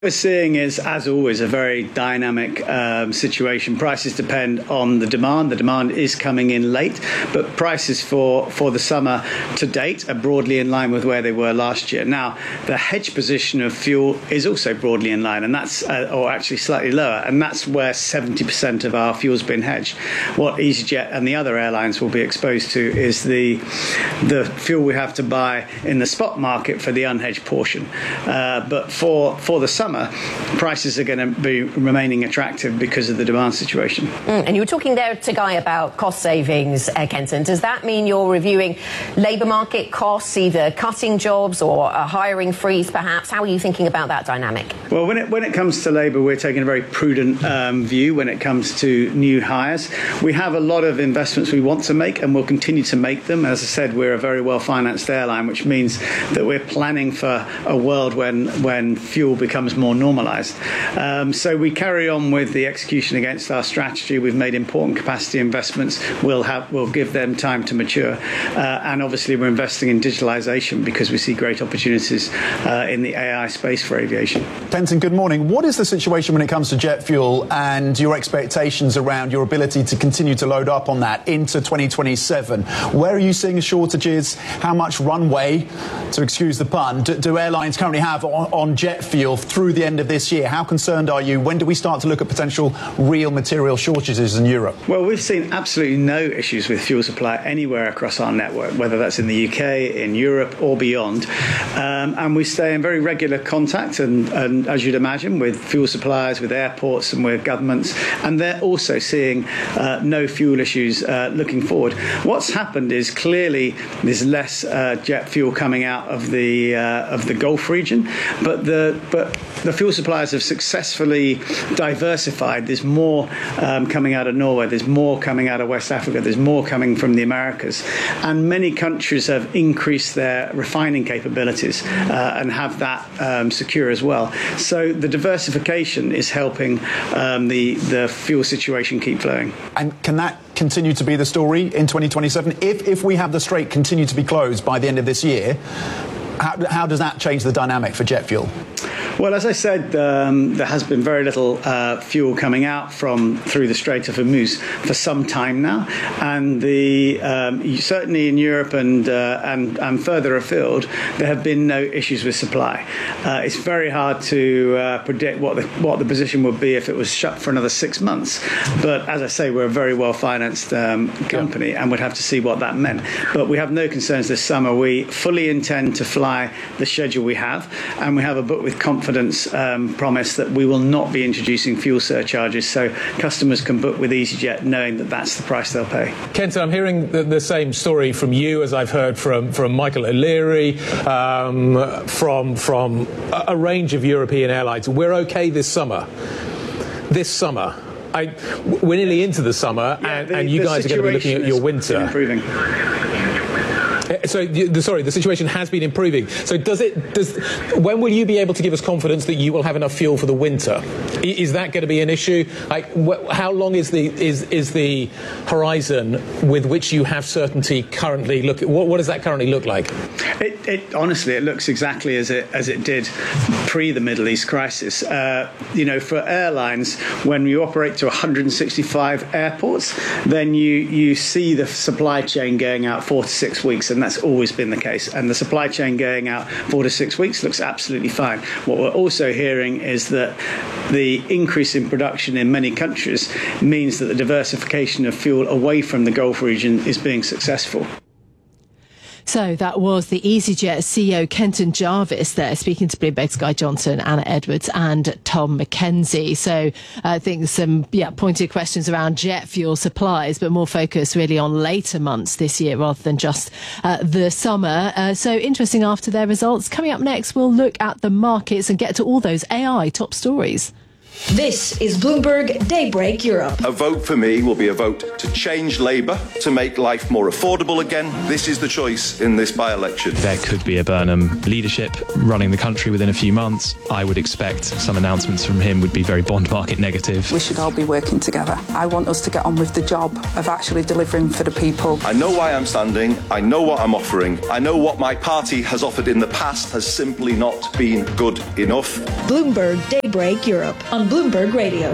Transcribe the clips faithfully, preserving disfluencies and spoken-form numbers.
What we're seeing is, as always, a very dynamic um, situation. Prices depend on the demand. The demand is coming in late, but prices for, for the summer to date are broadly in line with where they were last year. Now, the hedge position of fuel is also broadly in line, and that's, uh, or actually slightly lower, and that's where seventy percent of our fuel's been hedged. What EasyJet and the other airlines will be exposed to is the the fuel we have to buy in the spot market for the unhedged portion. Uh, but for, for the summer, prices are going to be remaining attractive because of the demand situation. Mm, and you were talking there to Guy about cost savings, uh, Kenton. Does that mean you're reviewing labour market costs, either cutting jobs or a hiring freeze, perhaps? How are you thinking about that dynamic? Well, when it when it comes to labour, we're taking a very prudent um, view when it comes to new hires. We have a lot of investments we want to make, and we'll continue to make them. As I said, we're a very well-financed airline, which means that we're planning for a world when when fuel becomes more normalised. Um, so we carry on with the execution against our strategy. We've made important capacity investments. We'll have we'll give them time to mature, uh, and obviously we're investing in digitalisation because we see great opportunities uh, in the A I space for aviation. Kenton, good morning. What is the situation when it comes to jet fuel and your expectations around your ability to continue to load up on that into twenty twenty-seven? Where are you seeing shortages? How much runway, to excuse the pun, do, do airlines currently have on, on jet fuel through the end of this year? How concerned are you? When do we start to look at potential real material shortages in Europe? Well, we've seen absolutely no issues with fuel supply anywhere across our network, whether that's in the U K, in Europe or beyond. Um, and we stay in very regular contact, and, and as you'd imagine, with fuel suppliers, with airports and with governments. And they're also seeing uh, no fuel issues uh, looking forward. What's happened is clearly there's less uh, jet fuel coming out of the uh, of the Gulf region, but the but the fuel suppliers have successfully diversified. There's more um, coming out of Norway, there's more coming out of West Africa, there's more coming from the Americas, and many countries have increased their refining capabilities uh, and have that um, secure as well. So the diversification is helping um, the the fuel situation keep flowing. And can that continue to be the story in twenty twenty-seven? If if we have the Strait continue to be closed by the end of this year, how, how does that change the dynamic for jet fuel? Well, as I said, um, there has been very little uh, fuel coming out from through the Strait of Hormuz for some time now, and the um, certainly in Europe and, uh, and and further afield, there have been no issues with supply. Uh, it's very hard to uh, predict what the what the position would be if it was shut for another six months. But as I say, we're a very well financed um, company, and we'd have to see what that meant. But we have no concerns this summer. We fully intend to fly the schedule we have, and we have a book with confidence Um, promise that we will not be introducing fuel surcharges, so customers can book with EasyJet knowing that that's the price they'll pay. Kenton, I'm hearing the, the same story from you as I've heard from, from Michael O'Leary, um, from, from a, a range of European airlines. We're okay this summer. This summer. I, we're nearly into the summer, yeah, and, the, and you guys are going to be looking at your winter. Improving. So, the, sorry, the situation has been improving. So, does it? Does when will you be able to give us confidence that you will have enough fuel for the winter? Is that going to be an issue? Like, wh- how long is the is is the horizon with which you have certainty currently? Look, what, what does that currently look like? It, it honestly, it looks exactly as it as it did pre the Middle East crisis. Uh, you know, for airlines, when you operate to one hundred sixty-five airports, then you you see the supply chain going out four to six weeks, and that's always been the case. And the supply chain going out four to six weeks looks absolutely fine. What we're also hearing is that the increase in production in many countries means that the diversification of fuel away from the Gulf region is being successful. So that was the EasyJet C E O Kenton Jarvis there speaking to Bloomberg's Guy Johnson, Anna Edwards and Tom McKenzie. So uh, I think some yeah pointed questions around jet fuel supplies, but more focus really on later months this year rather than just uh, the summer. Uh, so interesting after their results. Coming up next, we'll look at the markets and get to all those A I top stories. This is Bloomberg Daybreak Europe. A vote for me will be a vote to change Labour, to make life more affordable again. This is the choice in this by-election. There could be a Burnham leadership running the country within a few months. I would expect some announcements from him would be very bond market negative. We should all be working together. I want us to get on with the job of actually delivering for the people. I know why I'm standing. I know what I'm offering. I know what my party has offered in the past has simply not been good enough. Bloomberg Daybreak Europe on Bloomberg Radio.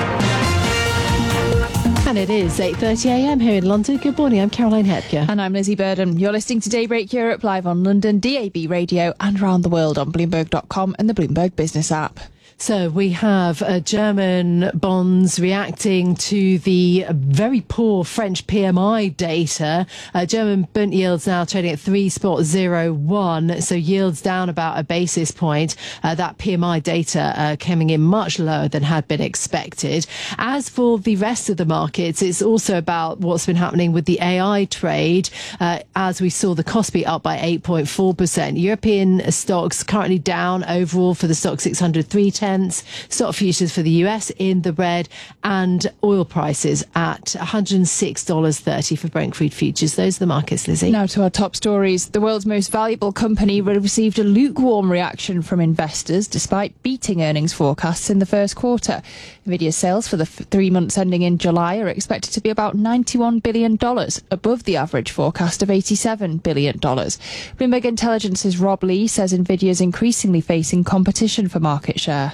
And it is eight thirty a m here in London. Good morning, I'm Caroline Hepker. And I'm Lizzie Burden. You're listening to Daybreak Europe live on London, D A B Radio and around the world on Bloomberg dot com and the Bloomberg Business app. So we have uh, German bonds reacting to the very poor French P M I data. Uh, German Bund yields now trading at three point zero one, so yields down about a basis point. Uh, that P M I data uh, coming in much lower than had been expected. As for the rest of the markets, it's also about what's been happening with the A I trade. Uh, as we saw the Kospi up by eight point four percent. European stocks currently down overall for the stock six hundred, three ten. Stock futures for the U S in the red, and oil prices at one hundred six dollars thirty for Brent crude futures. Those are the markets, Lizzie. Now to our top stories. The world's most valuable company received a lukewarm reaction from investors despite beating earnings forecasts in the first quarter. Nvidia's sales for the f- three months ending in July are expected to be about ninety-one billion dollars, above the average forecast of eighty-seven billion dollars. Bloomberg Intelligence's Rob Lee says Nvidia is increasingly facing competition for market share.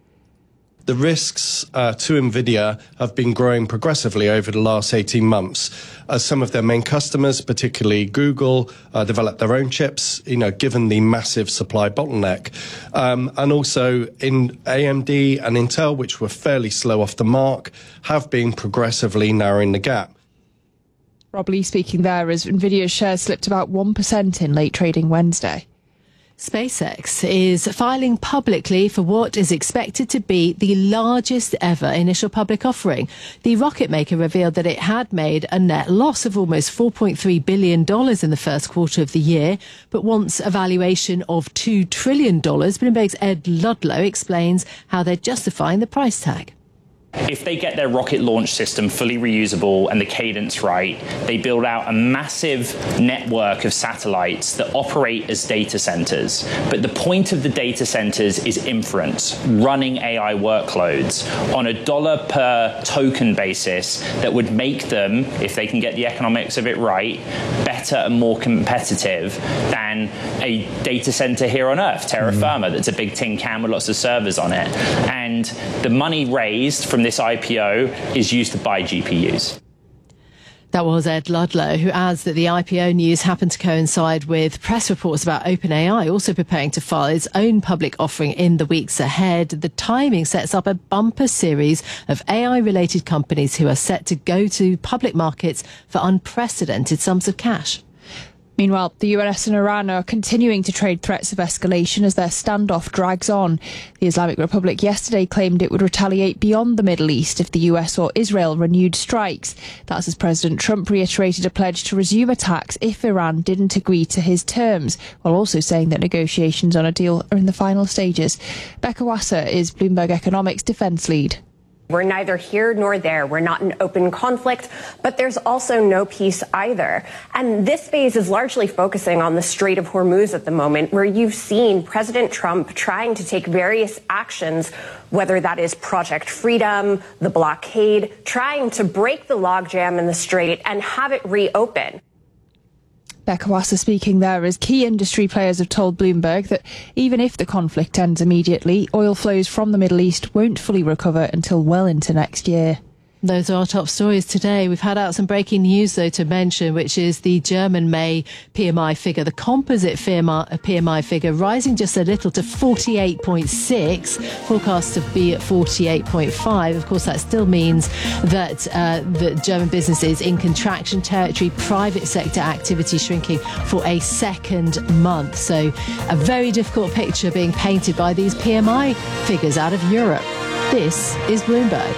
The risks uh, to Nvidia have been growing progressively over the last eighteen months as some of their main customers, particularly Google, uh, develop their own chips, you know, given the massive supply bottleneck. Um, and also in A M D and Intel, which were fairly slow off the mark, have been progressively narrowing the gap. Rob Lee speaking there as Nvidia's shares slipped about one percent in late trading Wednesday. SpaceX is filing publicly for what is expected to be the largest ever initial public offering. The rocket maker revealed that it had made a net loss of almost four point three billion dollars in the first quarter of the year, but wants a valuation of two trillion dollars. Bloomberg's Ed Ludlow explains how they're justifying the price tag. If they get their rocket launch system fully reusable and the cadence right, they build out a massive network of satellites that operate as data centers. But the point of the data centers is inference, running A I workloads on a dollar per token basis that would make them, if they can get the economics of it right, better and more competitive than a data center here on Earth, Terra Firma, that's a big tin can with lots of servers on it. And the money raised from this I P O is used to buy G P Us. That was Ed Ludlow, who adds that the I P O news happened to coincide with press reports about OpenAI also preparing to file its own public offering in the weeks ahead. The timing sets up a bumper series of A I-related companies who are set to go to public markets for unprecedented sums of cash. Meanwhile, the U S and Iran are continuing to trade threats of escalation as their standoff drags on. The Islamic Republic yesterday claimed it would retaliate beyond the Middle East if the U S or Israel renewed strikes. That's as President Trump reiterated a pledge to resume attacks if Iran didn't agree to his terms, while also saying that negotiations on a deal are in the final stages. Becca Wasser is Bloomberg Economics defense lead. We're neither here nor there. We're not in open conflict, but there's also no peace either. And this phase is largely focusing on the Strait of Hormuz at the moment, where you've seen President Trump trying to take various actions, whether that is Project Freedom, the blockade, trying to break the logjam in the strait and have it reopen. Becca Wasser speaking there as key industry players have told Bloomberg that even if the conflict ends immediately, oil flows from the Middle East won't fully recover until well into next year. Those are our top stories today. We've had out some breaking news, though, to mention, which is the German May P M I figure, the composite P M I figure, rising just a little to forty-eight point six, forecast to be at forty-eight point five. Of course, that still means that uh, the German business is in contraction territory, private sector activity shrinking for a second month. So a very difficult picture being painted by these P M I figures out of Europe. This is Bloomberg.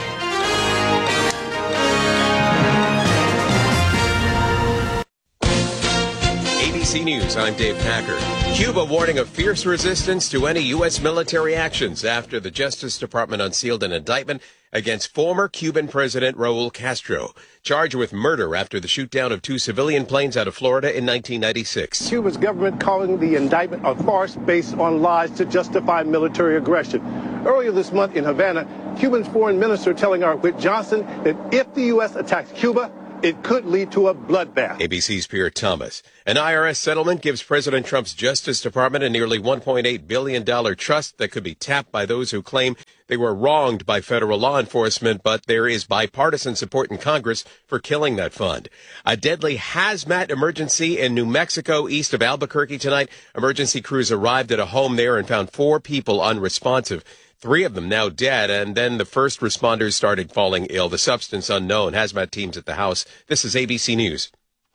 C News, I'm Dave Packer. Cuba warning of fierce resistance to any U S military actions after the Justice Department unsealed an indictment against former Cuban President Raul Castro, charged with murder after the shoot-down of two civilian planes out of Florida in nineteen ninety-six. Cuba's government calling the indictment a farce based on lies to justify military aggression. Earlier this month in Havana, Cuba's foreign minister telling our Whit Johnson that if the U S attacks Cuba, it could lead to a bloodbath. A B C's Pierre Thomas. An I R S settlement gives President Trump's Justice Department a nearly one point eight billion dollars trust that could be tapped by those who claim they were wronged by federal law enforcement, but there is bipartisan support in Congress for killing that fund. A deadly hazmat emergency in New Mexico, east of Albuquerque tonight. Emergency crews arrived at a home there and found four people unresponsive. Three of them now dead, and then the first responders started falling ill. The substance unknown. Hazmat teams at the house. This is A B C News.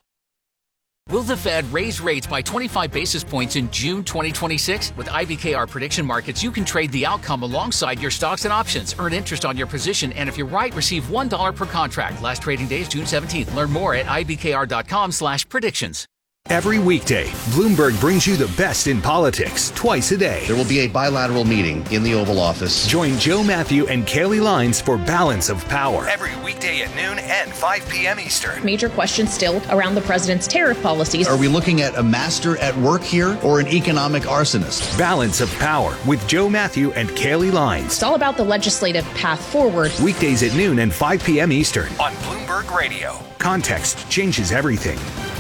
Will the Fed raise rates by twenty-five basis points in June twenty twenty-six? With I B K R prediction markets, you can trade the outcome alongside your stocks and options. Earn interest on your position, and if you're right, receive one dollar per contract. Last trading day is June seventeenth. Learn more at I B K R dot com slash predictions. Every weekday, Bloomberg brings you the best in politics twice a day. There will be a bilateral meeting in the Oval Office. Join Joe Matthew and Kaylee Lines for Balance of Power. Every weekday at noon and five p.m. Eastern. Major questions still around the president's tariff policies. Are we looking at a master at work here or an economic arsonist? Balance of Power with Joe Matthew and Kaylee Lines. It's all about the legislative path forward. Weekdays at noon and five p.m. Eastern. On Bloomberg Radio. Context changes everything.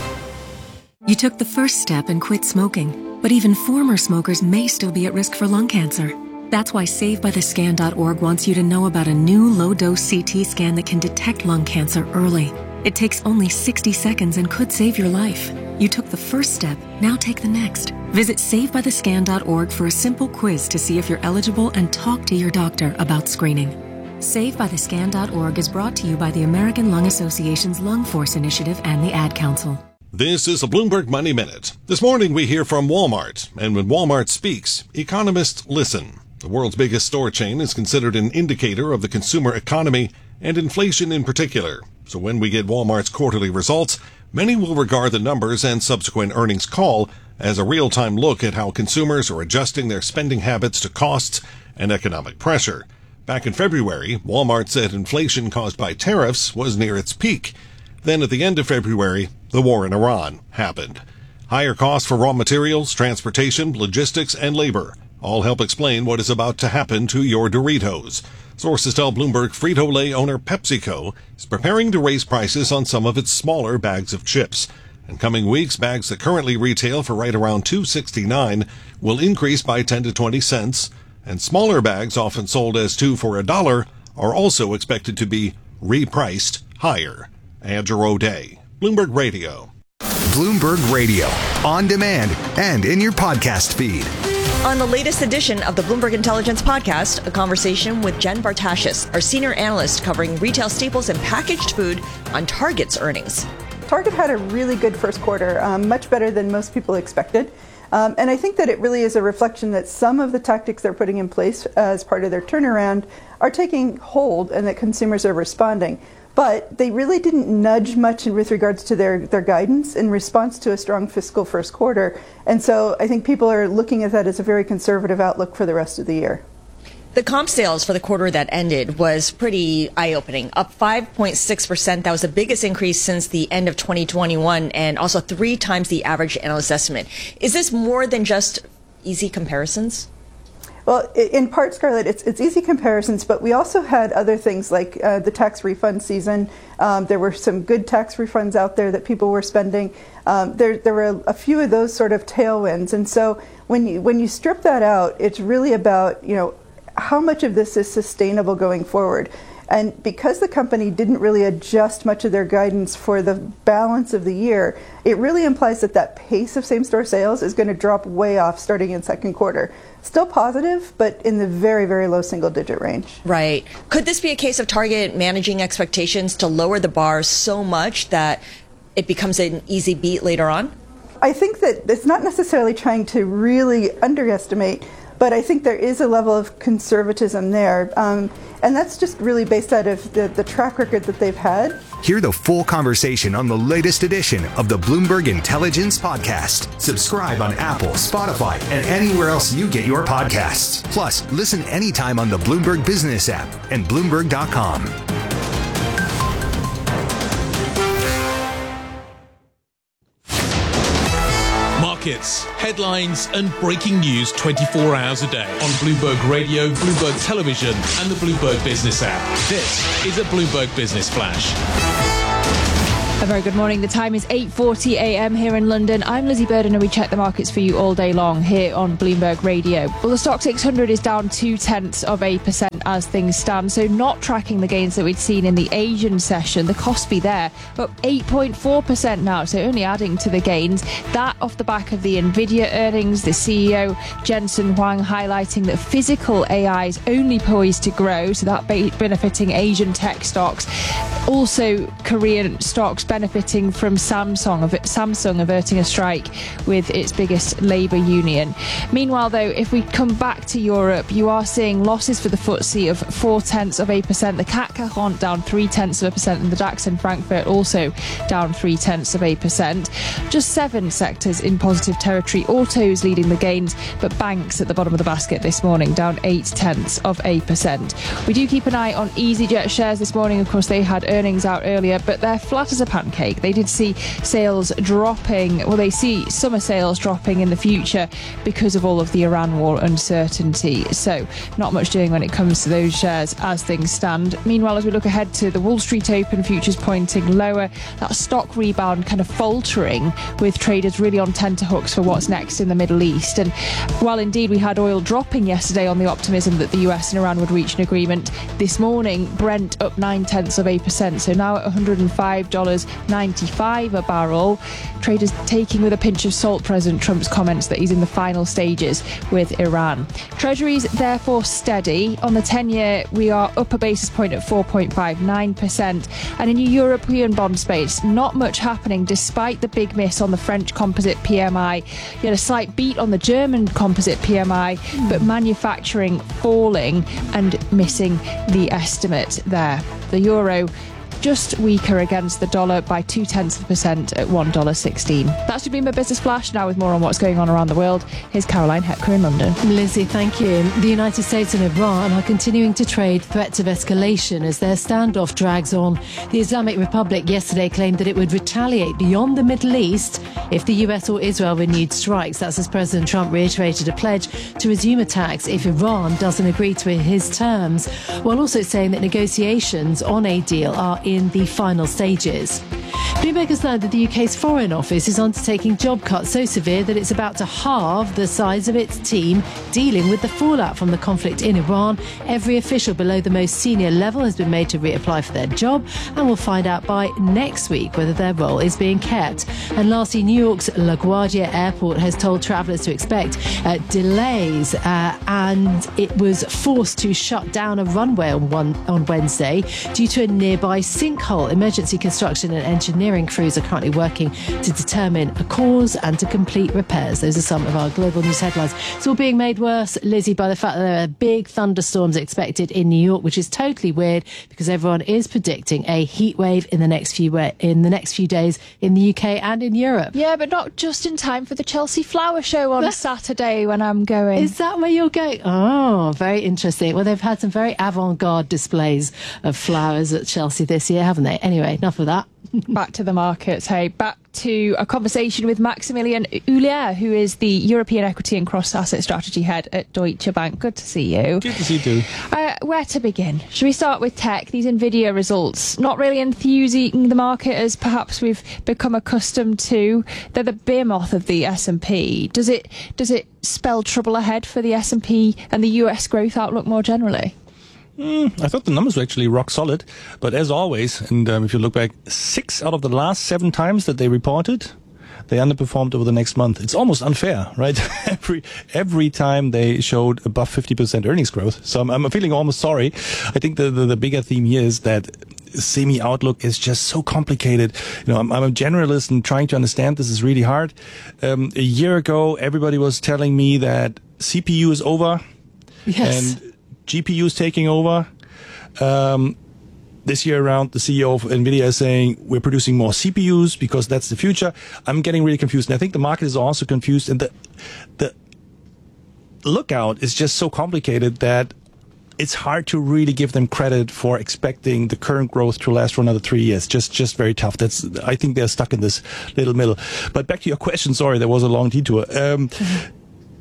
You took the first step and quit smoking, but even former smokers may still be at risk for lung cancer. That's why Save By The Scan dot org wants you to know about a new low-dose C T scan that can detect lung cancer early. It takes only sixty seconds and could save your life. You took the first step, now take the next. Visit Save By The Scan dot org for a simple quiz to see if you're eligible and talk to your doctor about screening. Save By The Scan dot org is brought to you by the American Lung Association's Lung Force Initiative and the Ad Council. This is a Bloomberg Money Minute. This morning we hear from Walmart, and when Walmart speaks, economists listen. The world's biggest store chain is considered an indicator of the consumer economy and inflation in particular. So when we get Walmart's quarterly results, many will regard the numbers and subsequent earnings call as a real-time look at how consumers are adjusting their spending habits to costs and economic pressure. Back in February, Walmart said inflation caused by tariffs was near its peak. Then at the end of February, the war in Iran happened. Higher costs for raw materials, transportation, logistics, and labor all help explain what is about to happen to your Doritos. Sources tell Bloomberg Frito-Lay owner PepsiCo is preparing to raise prices on some of its smaller bags of chips. In coming weeks, bags that currently retail for right around two dollars and sixty-nine cents will increase by ten to twenty cents, and smaller bags often sold as two for a dollar are also expected to be repriced higher. Andrew O'Day, Bloomberg Radio. Bloomberg Radio, on demand and in your podcast feed. On the latest edition of the Bloomberg Intelligence Podcast, a conversation with Jen Bartashis, our senior analyst covering retail staples and packaged food on Target's earnings. Target had a really good first quarter, um, much better than most people expected. Um, and I think that it really is a reflection that some of the tactics they're putting in place as part of their turnaround are taking hold and that consumers are responding. But they really didn't nudge much with regards to their, their guidance in response to a strong fiscal first quarter. And so I think people are looking at that as a very conservative outlook for the rest of the year. The comp sales for the quarter that ended was pretty eye-opening, up five point six percent. That was the biggest increase since the end of twenty twenty-one and also three times the average analyst estimate. Is this more than just easy comparisons? Well, in part, Scarlett, it's, it's easy comparisons, but we also had other things like uh, the tax refund season. Um, there were some good tax refunds out there that people were spending. Um, there, there were a few of those sort of tailwinds. And so when you, when you strip that out, it's really about, you know, how much of this is sustainable going forward. And because the company didn't really adjust much of their guidance for the balance of the year, it really implies that that pace of same-store sales is going to drop way off starting in second quarter. Still positive, but in the very, very low single-digit range. Right. Could this be a case of Target managing expectations to lower the bar so much that it becomes an easy beat later on? I think that it's not necessarily trying to really underestimate, but I think there is a level of conservatism there. Um, and that's just really based out of the, the track record that they've had. Hear the full conversation on the latest edition of the Bloomberg Intelligence Podcast. Subscribe on Apple, Spotify, and anywhere else you get your podcasts. Plus, listen anytime on the Bloomberg Business app and Bloomberg dot com. Markets, headlines, and breaking news twenty-four hours a day on Bloomberg Radio, Bloomberg Television, and the Bloomberg Business app. This is a Bloomberg Business Flash. A very good morning. The time is eight forty a m here in London. I'm Lizzie Burden and we check the markets for you all day long here on Bloomberg Radio. Well, the Stock six hundred is down two-tenths of a percent as things stand, so not tracking the gains that we'd seen in the Asian session. The Kospi there, up eight point four percent now, so only adding to the gains. That off the back of the Nvidia earnings, the C E O, Jensen Huang, highlighting that physical A I is only poised to grow, so that benefiting Asian tech stocks. Also, Korean stocks benefiting from Samsung, Samsung averting a strike with its biggest labour union. Meanwhile, though, if we come back to Europe, you are seeing losses for the F T S E of four-tenths of a percent. The C A C quarante down three-tenths of a percent, and the DAX in Frankfurt also down three-tenths of a percent. Just seven sectors in positive territory. Autos leading the gains, but banks at the bottom of the basket this morning, down eight-tenths of a percent. We do keep an eye on EasyJet shares this morning. Of course, they had earnings out earlier, but they're flat as a pancake. They did see sales dropping, well, they see summer sales dropping in the future because of all of the Iran war uncertainty. So not much doing when it comes to those shares as things stand. Meanwhile, as we look ahead to the Wall Street Open, futures pointing lower, that stock rebound kind of faltering with traders really on tenterhooks for what's next in the Middle East. And while indeed we had oil dropping yesterday on the optimism that the U S and Iran would reach an agreement, this morning Brent up nine-tenths of a percent, so now at one hundred five dollars ninety-five a barrel. Traders taking with a pinch of salt President Trump's comments that he's in the final stages with Iran. Treasuries therefore steady. On the ten-year, we are up a basis point at four point five nine percent. And in the European bond space, not much happening despite the big miss on the French composite P M I. You had a slight beat on the German composite P M I, but manufacturing falling and missing the estimate there. The euro just weaker against the dollar by two-tenths of a percent at one dollar sixteen. That's your Bloomberg Business Flash. Now with more on what's going on around the world, here's Caroline Hepker in London. Lizzie, thank you. The United States and Iran are continuing to trade threats of escalation as their standoff drags on. The Islamic Republic yesterday claimed that it would retaliate beyond the Middle East if the U S or Israel renewed strikes. That's as President Trump reiterated a pledge to resume attacks if Iran doesn't agree to his terms, while also saying that negotiations on a deal are in the final stages. Bloomberg has learned that the U K's Foreign Office is undertaking job cuts so severe that it's about to halve the size of its team dealing with the fallout from the conflict in Iran. Every official below the most senior level has been made to reapply for their job, and we'll find out by next week whether their role is being kept. And lastly, New York's LaGuardia Airport has told travellers to expect uh, delays, uh, and it was forced to shut down a runway on, one, on Wednesday due to a nearby sinkhole. Emergency construction and engineering crews are currently working to determine a cause and to complete repairs. Those are some of our global news headlines. It's all being made worse, Lizzie, by the fact that there are big thunderstorms expected in New York, which is totally weird because everyone is predicting a heat wave in the next few in the next few days in the U K and in Europe. Yeah, but not just in time for the Chelsea Flower Show on Saturday when I'm going. Is that where you're going? Oh, very interesting. Well, they've had some very avant-garde displays of flowers at Chelsea this year, haven't they? Anyway, enough of that. Back to the markets. Hey, back to a conversation with Maximilian Hulier, who is the European Equity and Cross-Asset Strategy Head at Deutsche Bank. Good to see you. Good to see you too. Uh, where to begin? Should we start with tech? These Nvidia results, not really enthusing the market as perhaps we've become accustomed to. They're the behemoth of the S and P. Does it, does it spell trouble ahead for the S and P and the U S growth outlook more generally? Mm, I thought the numbers were actually rock solid, but as always, and um, if you look back, six out of the last seven times that they reported, they underperformed over the next month. It's almost unfair, right? every every time they showed above fifty percent earnings growth. So I'm, I'm feeling almost sorry. I think the, the, the bigger theme here is that semi outlook is just so complicated. You know, I'm, I'm a generalist and trying to understand this is really hard. Um, a year ago, everybody was telling me that C P U is over. Yes. And G P U is taking over. Um, this year around, the C E O of NVIDIA is saying we're producing more C P Us because that's the future. I'm getting really confused. And I think the market is also confused. And the, the lookout is just so complicated that it's hard to really give them credit for expecting the current growth to last for another three years. Just, just very tough. That's, I think they're stuck in this little middle. But back to your question. Sorry, there was a long detour. Um, mm-hmm.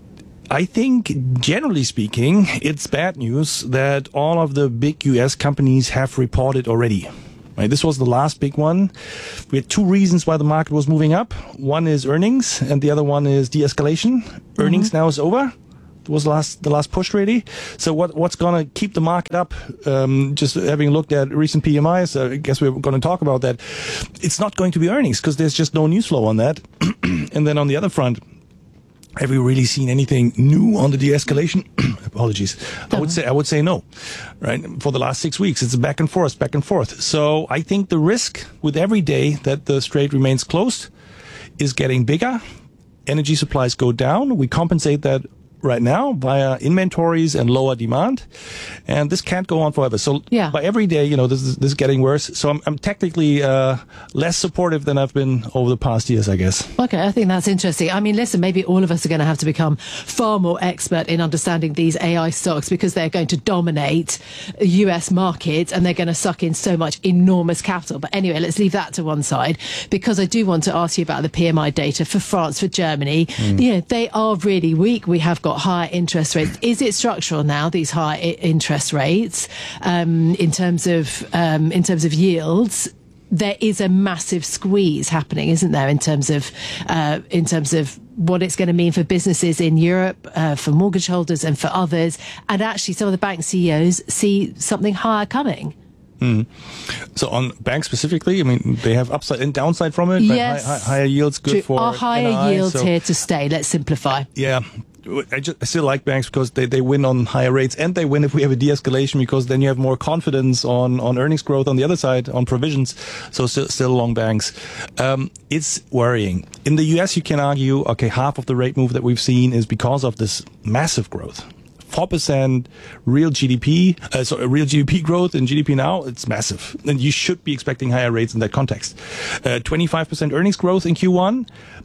I think, generally speaking, it's bad news that all of the big U S companies have reported already. Right? This was the last big one. We had two reasons why the market was moving up. One is earnings, and the other one is de-escalation. Mm-hmm. Earnings now is over. It was the last, the last push, really. So what, what's going to keep the market up? Um, just having looked at recent P M Is, uh, I guess we're going to talk about that. It's not going to be earnings because there's just no news flow on that. And then on the other front, have we really seen anything new on the de-escalation? Apologies. I would say I would say no. Right? For the last six weeks, it's back and forth, back and forth. So I think the risk with every day that the strait remains closed is getting bigger. Energy supplies go down. We compensate that right now via inventories and lower demand, and this can't go on forever. So yeah. by every day, you know, this is, this is getting worse. So I'm, I'm technically uh, less supportive than I've been over the past years, I guess. Okay, I think that's interesting. I mean, listen, maybe all of us are going to have to become far more expert in understanding these A I stocks because they're going to dominate U S markets and they're going to suck in so much enormous capital. But anyway, let's leave that to one side because I do want to ask you about the P M I data for France, for Germany. Mm. You know, they are really weak. We have got higher interest rates. Is it structural now, these high I- interest rates, um, in terms of um, in terms of yields? There is a massive squeeze happening, isn't there, in terms of uh, in terms of what it's going to mean for businesses in Europe, uh, for mortgage holders and for others. And actually, some of the bank C E Os see something higher coming. Mm. So on banks specifically, I mean, they have upside and downside from it. Yes. High, high, higher yields, good True. for Are higher N I, yields so here to stay? Let's simplify. Yeah. I, just, I still like banks because they, they win on higher rates and they win if we have a de-escalation because then you have more confidence on, on earnings growth on the other side, on provisions. So still, still long banks. Um, it's worrying. In the U S, you can argue, okay, half of the rate move that we've seen is because of this massive growth. four percent real G D P, uh, so real G D P growth in G D P now, it's massive. And you should be expecting higher rates in that context. Uh, twenty-five percent earnings growth in Q one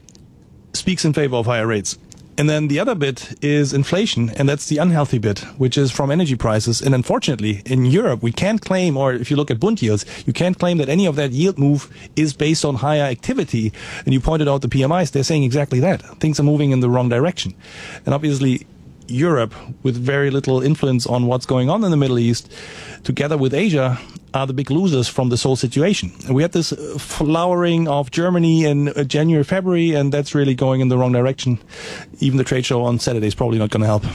speaks in favor of higher rates. And then the other bit is inflation, and that's the unhealthy bit, which is from energy prices. And unfortunately, in Europe, we can't claim, or if you look at Bund yields, you can't claim that any of that yield move is based on higher activity. And you pointed out the P M Is, they're saying exactly that. Things are moving in the wrong direction. And obviously, Europe, with very little influence on what's going on in the Middle East, together with Asia, are the big losers from this whole situation. And we had this flowering of Germany in January, February, and that's really going in the wrong direction. Even the trade show on Saturday is probably not going to help.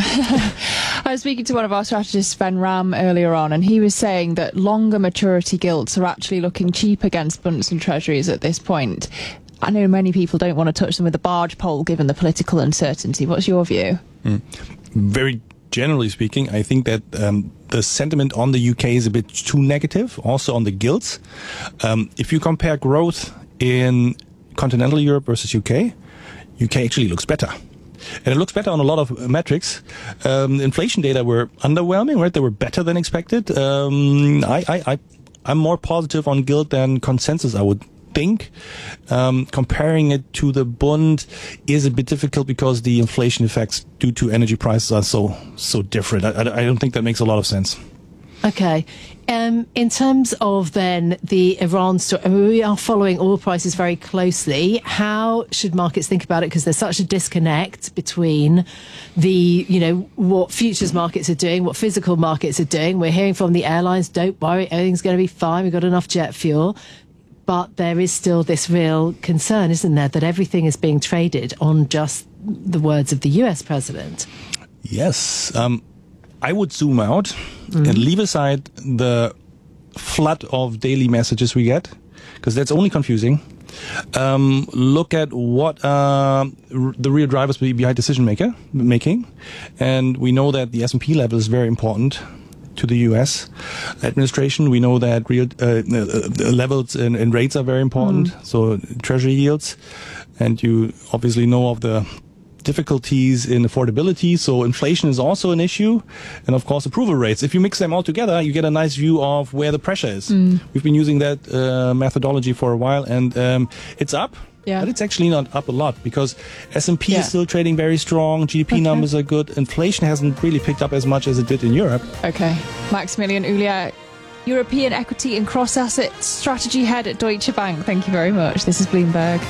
I was speaking to one of our strategists, Sven Ram, earlier on, and he was saying that longer maturity gilts are actually looking cheap against bunds and treasuries at this point. I know many people don't want to touch them with a barge pole given the political uncertainty. What's your view? Mm. Very generally speaking, I think that um, the sentiment on the U K is a bit too negative, also on the gilts. Um, if you compare growth in continental Europe versus U K, U K actually looks better. And it looks better on a lot of metrics. Um, inflation data were underwhelming, right? They were better than expected. Um, I, I, I, I'm more positive on gilt than consensus, I would think. Um, comparing it to the Bund is a bit difficult because the inflation effects due to energy prices are so so different. I, I, I don't think that makes a lot of sense. Okay. Um, in terms of then the Iran story, I mean, we are following oil prices very closely. How should markets think about it? Because there's such a disconnect between the, you know, what futures markets are doing, what physical markets are doing. We're hearing from the airlines, don't worry, everything's going to be fine. We've got enough jet fuel. But there is still this real concern, isn't there, that everything is being traded on just the words of the U S president? Yes. Um, I would zoom out mm. and leave aside the flood of daily messages we get, because that's only confusing. Um, look at what uh, r- the real drivers behind decision maker making. And we know that the S and P level is very important to the U S administration. We know that real uh, uh, levels and, and rates are very important. Mm. So treasury yields, and you obviously know of the difficulties in affordability. So inflation is also an issue. And of course, approval rates. If you mix them all together, you get a nice view of where the pressure is. Mm. We've been using that uh, methodology for a while, and um, it's up. Yeah. But it's actually not up a lot because S and P Yeah. is still trading very strong. G D P Okay. numbers are good. Inflation hasn't really picked up as much as it did in Europe. Okay. Maximilian Ulia, European Equity and Cross-Asset Strategy Head at Deutsche Bank. Thank you very much. This is Bloomberg.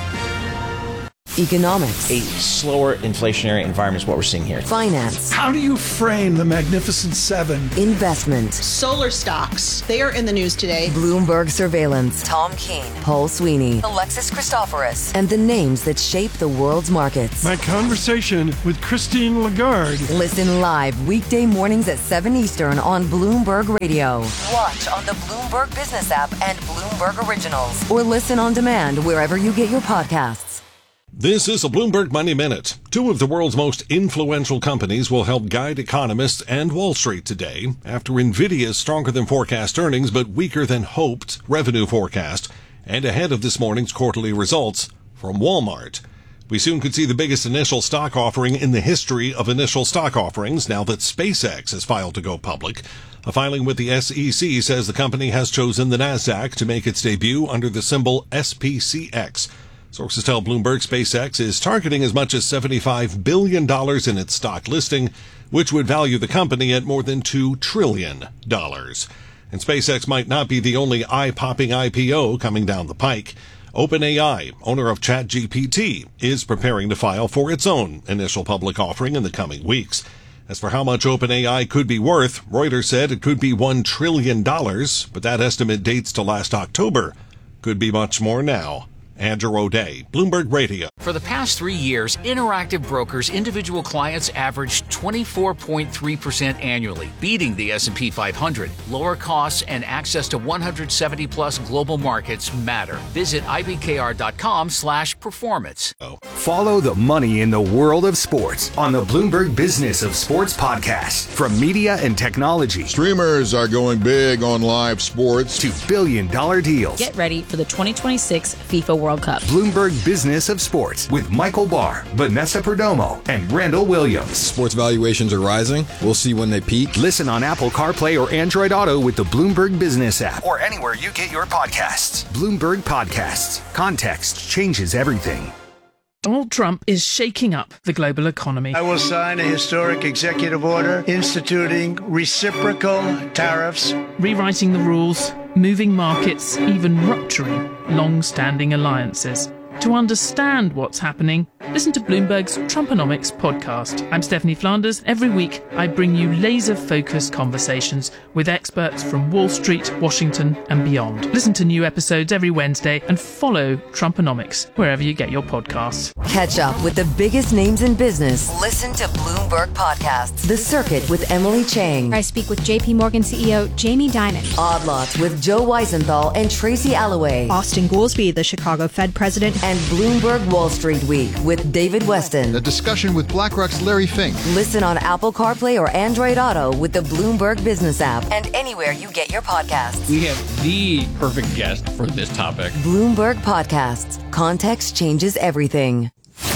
Economics. A slower inflationary environment is what we're seeing here. Finance. How do you frame the Magnificent Seven? Investment. Solar stocks. They are in the news today. Bloomberg Surveillance. Tom Keene. Paul Sweeney. Alexis Christoforous. And the names that shape the world's markets. My conversation with Christine Lagarde. Listen live weekday mornings at seven Eastern on Bloomberg Radio. Watch on the Bloomberg Business app and Bloomberg Originals. Or listen on demand wherever you get your podcasts. This is a Bloomberg Money Minute. Two of the world's most influential companies will help guide economists and Wall Street today after NVIDIA's stronger than forecast earnings but weaker than hoped revenue forecast and ahead of this morning's quarterly results from Walmart. We soon could see the biggest initial stock offering in the history of initial stock offerings now that SpaceX has filed to go public. A filing with the S E C says the company has chosen the NASDAQ to make its debut under the symbol S P C X. Sources tell Bloomberg SpaceX is targeting as much as seventy-five billion dollars in its stock listing, which would value the company at more than two trillion dollars. And SpaceX might not be the only eye-popping I P O coming down the pike. OpenAI, owner of ChatGPT, is preparing to file for its own initial public offering in the coming weeks. As for how much OpenAI could be worth, Reuters said it could be one trillion dollars, but that estimate dates to last October. Could be much more now. Andrew O'Day, Bloomberg Radio. For the past three years, Interactive Brokers individual clients averaged twenty-four point three percent annually, beating the S and P five hundred. Lower costs and access to one hundred seventy plus global markets matter. Visit ibkr.com slash performance. Follow the money in the world of sports on the Bloomberg Business of Sports podcast. From media and technology. Streamers are going big on live sports. To billion dollar deals. Get ready for the twenty twenty-six FIFA World Cup. Bloomberg Business of Sports with Michael Barr, Vanessa Perdomo, and Randall Williams. Sports valuations are rising. We'll see when they peak. Listen on Apple CarPlay or Android Auto with the Bloomberg Business app. Or anywhere you get your podcasts. Bloomberg Podcasts. Context changes everything. Donald Trump is shaking up the global economy. I will sign a historic executive order instituting reciprocal tariffs, rewriting the rules, moving markets, even rupturing long-standing alliances. To understand what's happening, listen to Bloomberg's Trumponomics podcast. I'm Stephanie Flanders. Every week, I bring you laser-focused conversations with experts from Wall Street, Washington, and beyond. Listen to new episodes every Wednesday and follow Trumponomics wherever you get your podcasts. Catch up with the biggest names in business. Listen to Bloomberg Podcasts. The Circuit with Emily Chang. I speak with J P Morgan C E O Jamie Dimon. Odd Lots with Joe Weisenthal and Tracy Alloway. Austin Goolsbee, the Chicago Fed president. And Bloomberg Wall Street Week with David Weston. A discussion with BlackRock's Larry Fink. Listen on Apple CarPlay or Android Auto with the Bloomberg Business app and anywhere you get your podcasts. We have the perfect guest for this topic. Bloomberg Podcasts. Context changes everything.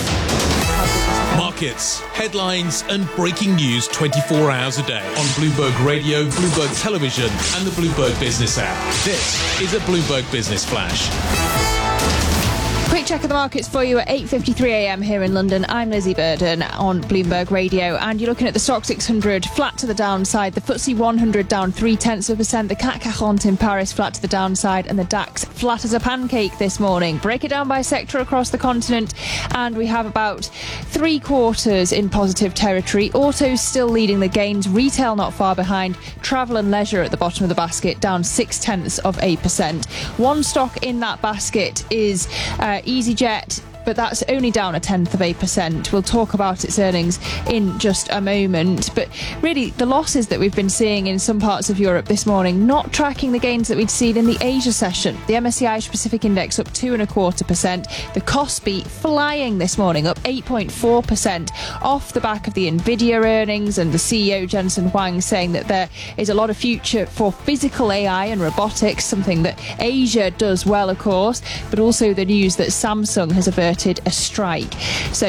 Markets, headlines, and breaking news twenty-four hours a day on Bloomberg Radio, Bloomberg Television, and the Bloomberg Business app. This is a Bloomberg Business Flash. Quick check of the markets for you at eight fifty-three a m here in London. I'm Lizzie Burden on Bloomberg Radio, and you're looking at the Stock six hundred flat to the downside, the F T S E one hundred down three tenths of a percent, the C A C quarante in Paris flat to the downside, and the DAX flat as a pancake this morning. Break it down by sector across the continent, and we have about three quarters in positive territory. Autos still leading the gains, retail not far behind, travel and leisure at the bottom of the basket down six tenths of a percent. One stock in that basket is uh, EasyJet, but that's only down a tenth of a percent. We'll talk about its earnings in just a moment. But really, the losses that we've been seeing in some parts of Europe this morning, not tracking the gains that we'd seen in the Asia session. The M S C I Asia Pacific Index up two and a quarter percent. The Kospi flying this morning, up eight point four percent, off the back of the Nvidia earnings and the C E O Jensen Huang saying that there is a lot of future for physical A I and robotics, something that Asia does well, of course, but also the news that Samsung has averted a strike. So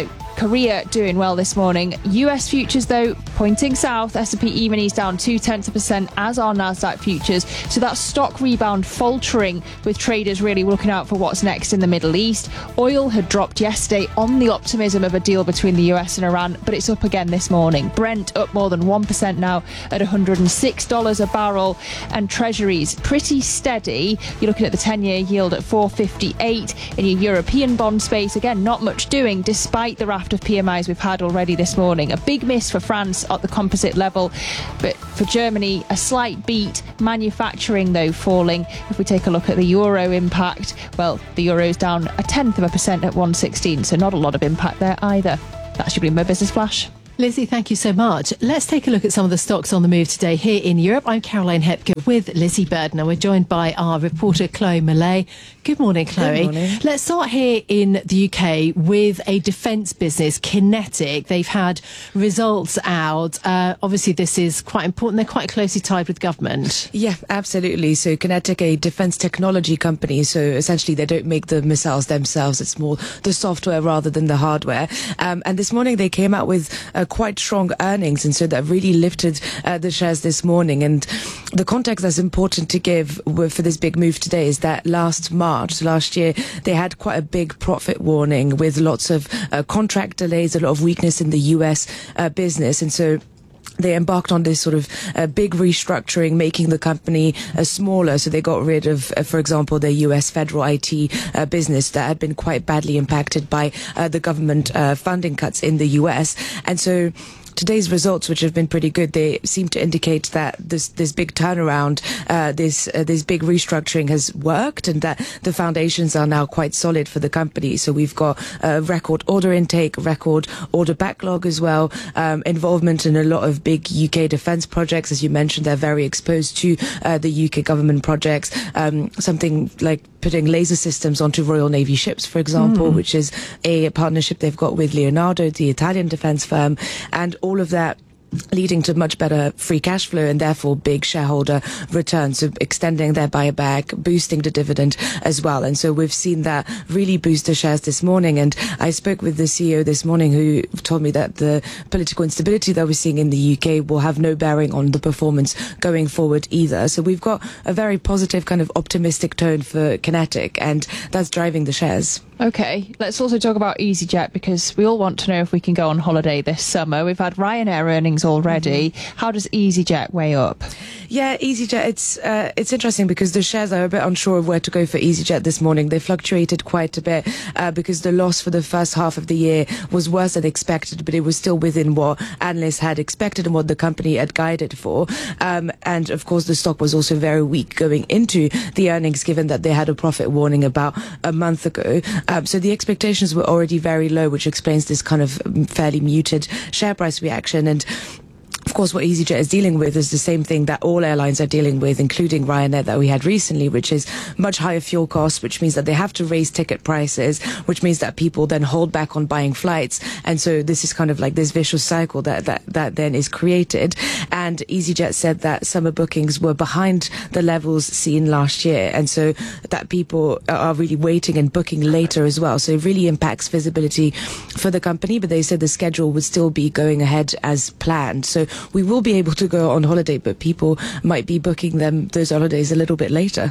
Korea doing well this morning. U S futures, though, pointing south. S and P E-minis down two-tenths of a percent, as are Nasdaq futures. So that stock rebound faltering, with traders really looking out for what's next in the Middle East. Oil had dropped yesterday on the optimism of a deal between the U S and Iran, but it's up again this morning. Brent up more than one percent now at one hundred six dollars a barrel. And Treasuries pretty steady. You're looking at the ten-year yield at four fifty-eight. In your European bond space, again, not much doing despite the raft of P M Is we've had already this morning. A big miss for France at the composite level, but for Germany, a slight beat. Manufacturing, though, falling. If we take a look at the euro impact, well, the euro's down a tenth of a percent at one sixteen, so not a lot of impact there either. That's your Bloomberg Business Flash. Lizzie, thank you so much. Let's take a look at some of the stocks on the move today here in Europe. I'm Caroline Hepker with Lizzie Burden, and we're joined by our reporter Chloe Millay. Good morning, Chloe. Good morning. Let's start here in the U K with a defence business, Kinetic. They've had results out. Uh, obviously, this is quite important. They're quite closely tied with government. Yeah, absolutely. So Kinetic, a defence technology company. So essentially, they don't make the missiles themselves. It's more the software rather than the hardware. Um, and this morning, they came out with uh, quite strong earnings, and so that really lifted uh, the shares this morning. And the context that's important to give for this big move today is that last March, last year, they had quite a big profit warning with lots of uh, contract delays, a lot of weakness in the U S uh, business, and so they embarked on this sort of uh, big restructuring, making the company uh, smaller. So they got rid of, uh, for example, their U S federal I T uh, business that had been quite badly impacted by uh, the government uh, funding cuts in the U S. And so today's results, which have been pretty good, they seem to indicate that this this big turnaround, uh, this uh, this big restructuring has worked, and that the foundations are now quite solid for the company. So we've got uh, record order intake, record order backlog as well, um, involvement in a lot of big U K defence projects. As you mentioned, they're very exposed to uh, the U K government projects. Um, something like putting laser systems onto Royal Navy ships, for example, mm. which is a partnership they've got with Leonardo, the Italian defence firm, and all of that leading to much better free cash flow and therefore big shareholder returns, so extending their buyback, boosting the dividend as well. And so we've seen that really boost the shares this morning. And I spoke with the C E O this morning who told me that the political instability that we're seeing in the U K will have no bearing on the performance going forward either. So we've got a very positive kind of optimistic tone for Kinetic, and that's driving the shares. Okay, let's also talk about EasyJet, because we all want to know if we can go on holiday this summer. We've had Ryanair earnings already. Mm-hmm. How does EasyJet weigh up? Yeah, EasyJet, it's uh, it's interesting because the shares are a bit unsure of where to go for EasyJet this morning. They fluctuated quite a bit uh, because the loss for the first half of the year was worse than expected, but it was still within what analysts had expected and what the company had guided for. Um, and of course, the stock was also very weak going into the earnings, given that they had a profit warning about a month ago. Um, so the expectations were already very low, which explains this kind of fairly muted share price reaction. And of course, what EasyJet is dealing with is the same thing that all airlines are dealing with, including Ryanair that we had recently, which is much higher fuel costs, which means that they have to raise ticket prices, which means that people then hold back on buying flights. And so this is kind of like this vicious cycle that, that, that then is created. And EasyJet said that summer bookings were behind the levels seen last year. And so that people are really waiting and booking later as well. So it really impacts visibility for the company. But they said the schedule would still be going ahead as planned. So we will be able to go on holiday, but people might be booking them those holidays a little bit later.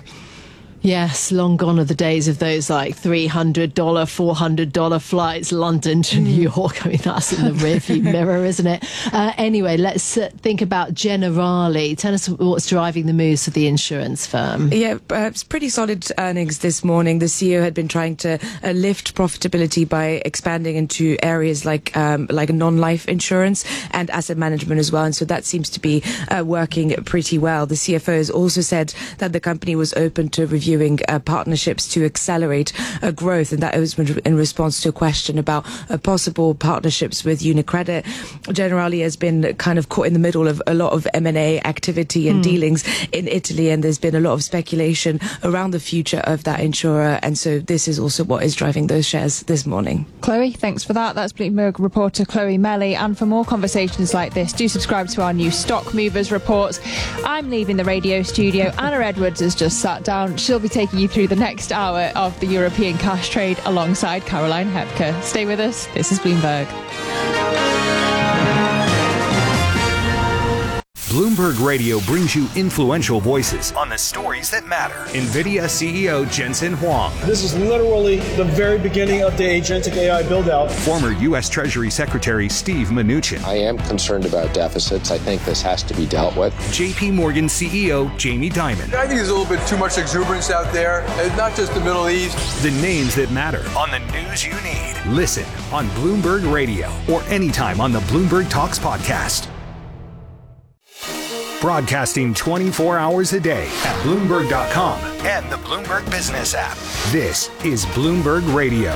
Yes, long gone are the days of those like three hundred dollars, four hundred dollars flights, London to New York. I mean, that's in the rearview mirror, isn't it? Uh, anyway, let's uh, think about Generali. Tell us what's driving the moves for the insurance firm. Yeah, uh, it's pretty solid earnings this morning. The C E O had been trying to uh, lift profitability by expanding into areas like um, like non-life insurance and asset management as well. And so that seems to be uh, working pretty well. The C F O has also said that the company was open to review Uh, partnerships to accelerate uh, growth, and that was in response to a question about uh, possible partnerships with UniCredit. Generali has been kind of caught in the middle of a lot of M and A activity and mm. dealings in Italy, and there's been a lot of speculation around the future of that insurer, and so this is also what is driving those shares this morning. Chloe, thanks for that. That's Bloomberg reporter Chloe Melley, and for more conversations like this, do subscribe to our new Stock Movers reports. I'm leaving the radio studio. Anna Edwards has just sat down. She'll be taking you through the next hour of the European cash trade alongside Caroline Hepker. Stay with us. This is Bloomberg. Bloomberg Radio brings you influential voices on the stories that matter. NVIDIA C E O Jensen Huang. This is literally the very beginning of the agentic A I build-out. Former U S Treasury Secretary Steve Mnuchin. I am concerned about deficits. I think this has to be dealt with. J P Morgan C E O Jamie Dimon. I think there's a little bit too much exuberance out there, and not just the Middle East. The names that matter. On the news you need. Listen on Bloomberg Radio or anytime on the Bloomberg Talks podcast. Broadcasting twenty-four hours a day at Bloomberg dot com and the Bloomberg Business app. This is Bloomberg Radio.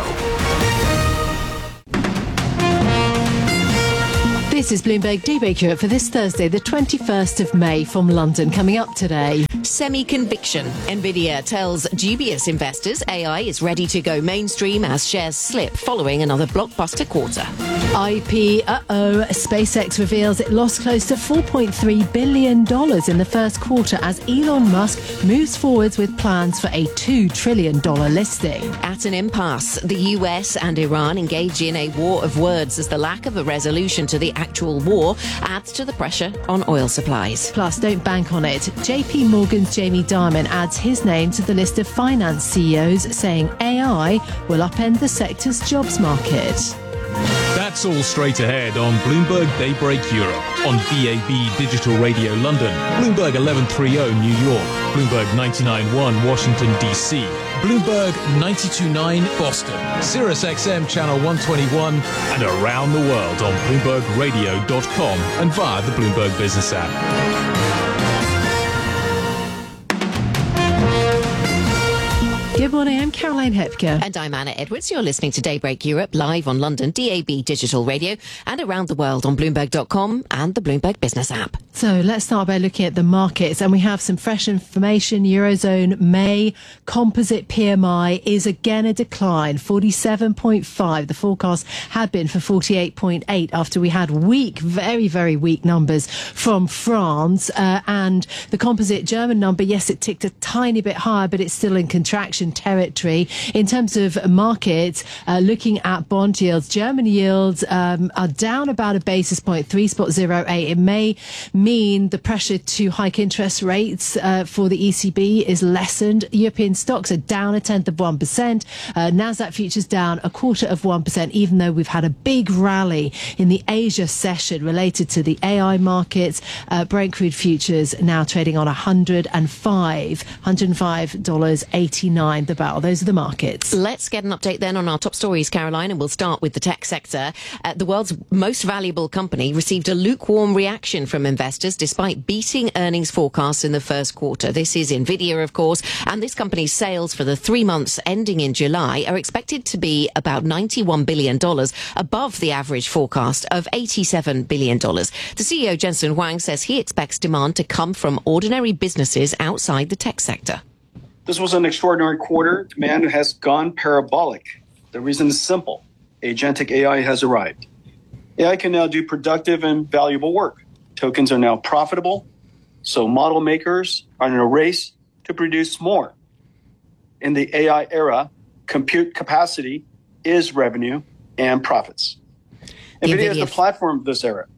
This is Bloomberg Daybreak Europe for this Thursday, the twenty-first of May from London. Coming up today. Semi-conviction. NVIDIA tells dubious investors A I is ready to go mainstream as shares slip following another blockbuster quarter. I P, uh-oh, SpaceX reveals it lost close to four point three billion dollars in the first quarter as Elon Musk moves forwards with plans for a two trillion dollars listing. At an impasse, the U S and Iran engage in a war of words as the lack of a resolution to the actual war adds to the pressure on oil supplies. Plus, don't bank on it. J P Morgan's Jamie Dimon adds his name to the list of finance C E Os, saying A I will upend the sector's jobs market. That's all straight ahead on Bloomberg Daybreak Europe, on B A B Digital Radio London, Bloomberg eleven thirty New York, Bloomberg ninety-nine point one Washington, D C, Bloomberg ninety-two point nine Boston, Sirius X M Channel one twenty-one, and around the world on Bloomberg Radio dot com and via the Bloomberg Business app. Good morning, I'm Caroline Hepker. And I'm Anna Edwards. You're listening to Daybreak Europe live on London D A B Digital Radio and around the world on Bloomberg dot com and the Bloomberg Business app. So let's start by looking at the markets, and we have some fresh information. Eurozone May composite P M I is again a decline, forty-seven point five. The forecast had been for forty-eight point eight after we had weak, very, very weak numbers from France. Uh, and the composite German number, yes, it ticked a tiny bit higher, but it's still in contraction territory. In terms of markets, uh, looking at bond yields, German yields um, are down about a basis point, three point zero eight. It may mean the pressure to hike interest rates uh, for the E C B is lessened. European stocks are down a tenth of one percent. Uh, Nasdaq futures down a quarter of one percent, even though we've had a big rally in the Asia session related to the A I markets. Uh, Brent crude futures now trading on one hundred five dollars eighty-nine the barrel. Those are the markets. Let's get an update then on our top stories, Caroline, and we'll start with the tech sector. Uh, the world's most valuable company received a lukewarm reaction from investors despite beating earnings forecasts in the first quarter. This is NVIDIA, of course, and this company's sales for the three months ending in July are expected to be about ninety-one billion dollars above the average forecast of eighty-seven billion dollars. The C E O, Jensen Huang, says he expects demand to come from ordinary businesses outside the tech sector. This was an extraordinary quarter. Demand has gone parabolic. The reason is simple. Agentic A I has arrived. A I can now do productive and valuable work. Tokens are now profitable, so model makers are in a race to produce more. In the A I era, compute capacity is revenue and profits. NVIDIA is the platform of this era.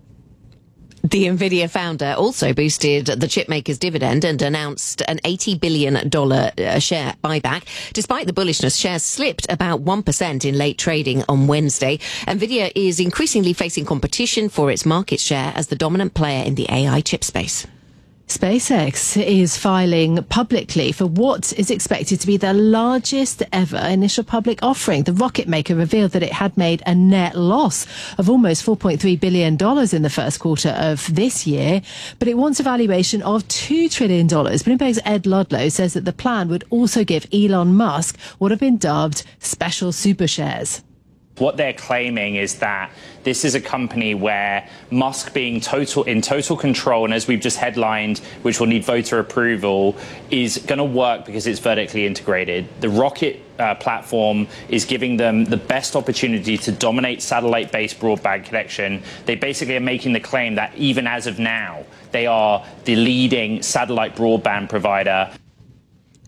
The NVIDIA founder also boosted the chipmaker's dividend and announced an eighty billion dollars share buyback. Despite the bullishness, shares slipped about one percent in late trading on Wednesday. NVIDIA is increasingly facing competition for its market share as the dominant player in the A I chip space. SpaceX is filing publicly for what is expected to be the largest ever initial public offering. The rocket maker revealed that it had made a net loss of almost four point three billion dollars in the first quarter of this year, but it wants a valuation of two trillion dollars. Bloomberg's Ed Ludlow says that the plan would also give Elon Musk what have been dubbed special super shares. What they're claiming is that this is a company where Musk being total in total control, and as we've just headlined, which will need voter approval, is going to work because it's vertically integrated. The rocket uh, platform is giving them the best opportunity to dominate satellite-based broadband connection. They basically are making the claim that even as of now, they are the leading satellite broadband provider.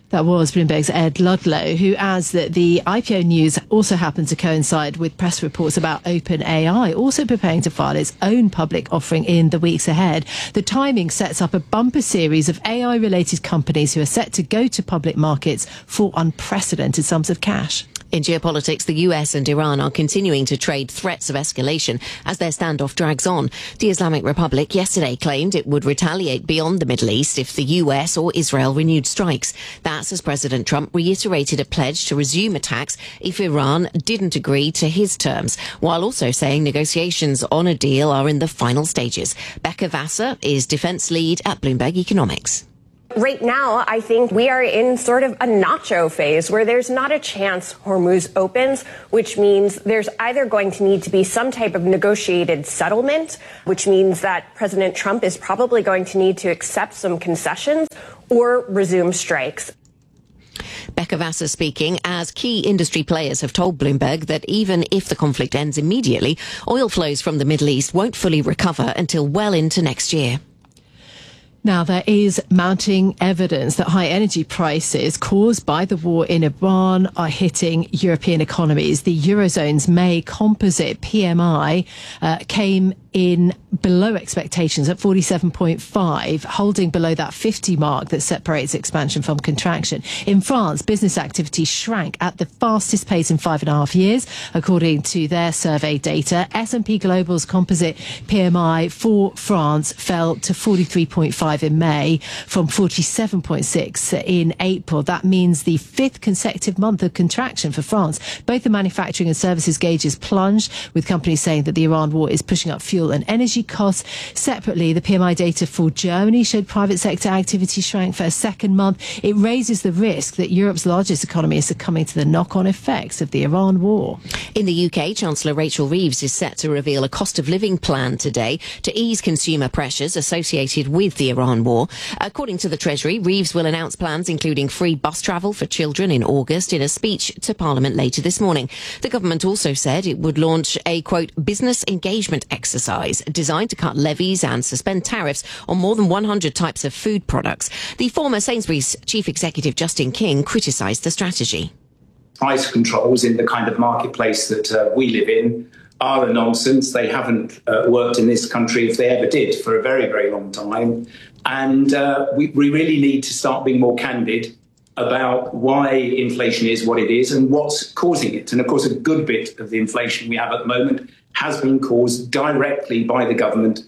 That was Bloomberg's Ed Ludlow, who adds that the I P O news also happened to coincide with press reports about OpenAI also preparing to file its own public offering in the weeks ahead. The timing sets up a bumper series of A I-related companies who are set to go to public markets for unprecedented sums of cash. In geopolitics, the U S and Iran are continuing to trade threats of escalation as their standoff drags on. The Islamic Republic yesterday claimed it would retaliate beyond the Middle East if the U S or Israel renewed strikes. That's as President Trump reiterated a pledge to resume attacks if Iran didn't agree to his terms, while also saying negotiations on a deal are in the final stages. Becca Vassar is defense lead at Bloomberg Economics. Right now, I think we are in sort of a nacho phase where there's not a chance Hormuz opens, which means there's either going to need to be some type of negotiated settlement, which means that President Trump is probably going to need to accept some concessions or resume strikes. Becca Vassar speaking as key industry players have told Bloomberg that even if the conflict ends immediately, oil flows from the Middle East won't fully recover until well into next year. Now, there is mounting evidence that high energy prices caused by the war in Iran are hitting European economies. The Eurozone's May composite P M I uh, came in below expectations at forty-seven point five, holding below that fifty mark that separates expansion from contraction. In France, business activity shrank at the fastest pace in five and a half years, according to their survey data. S and P Global's composite P M I for France fell to forty-three point five in May from forty-seven point six in April. That means the fifth consecutive month of contraction for France. Both the manufacturing and services gauges plunged, with companies saying that the Iran war is pushing up fuel and energy costs. Separately, the P M I data for Germany showed private sector activity shrank for a second month. It raises the risk that Europe's largest economy is succumbing to the knock-on effects of the Iran war. In the U K, Chancellor Rachel Reeves is set to reveal a cost of living plan today to ease consumer pressures associated with the Iran war. According to the Treasury, Reeves will announce plans including free bus travel for children in August in a speech to Parliament later this morning. The government also said it would launch a, quote, business engagement exercise designed to cut levies and suspend tariffs on more than one hundred types of food products. The former Sainsbury's chief executive, Justin King, criticised the strategy. Price controls in the kind of marketplace that uh, we live in are a nonsense. They haven't uh, worked in this country, if they ever did, for a very, very long time. And uh, we, we really need to start being more candid about why inflation is what it is and what's causing it. And of course, a good bit of the inflation we have at the moment has been caused directly by the government.